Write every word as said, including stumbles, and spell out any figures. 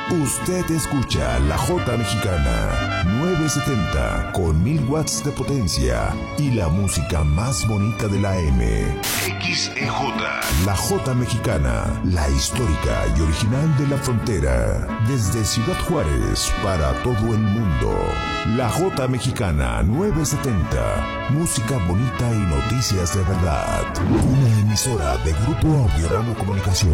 Usted escucha la Jota Mexicana nueve setenta con mil watts de potencia y la música más bonita de la M. X E J. La Jota Mexicana, la histórica y original de la frontera. Desde Ciudad Juárez para todo el mundo. La Jota Mexicana nueve setenta. Música bonita y noticias de verdad. Una emisora de Grupo Audio Ramo Comunicación.